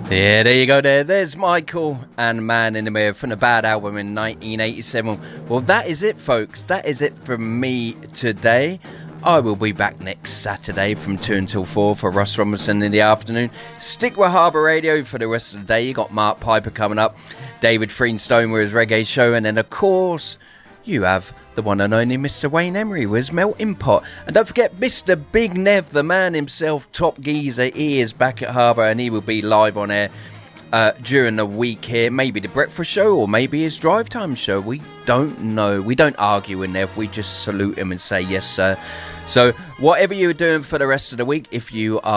Yeah, there you go there. There's Michael and Man in the Mirror from the Bad album in 1987. Well, that is it, folks. That is it from me today. I will be back next Saturday from 2 until 4 for Russ Robinson in the afternoon. Stick with Harbour Radio for the rest of the day. You got Mark Piper coming up, David Freenstone with his reggae show, and then, of course, you have the one and only Mr. Wayne Emery with his Melting Pot. And don't forget Mr. Big Nev, the man himself, Top Geezer. He is back at Harbour and he will be live on air during the week here. Maybe the breakfast show or maybe his drive time show. We don't know. We don't argue with Nev. We just salute him and say yes, sir. So whatever you're doing for the rest of the week, if you are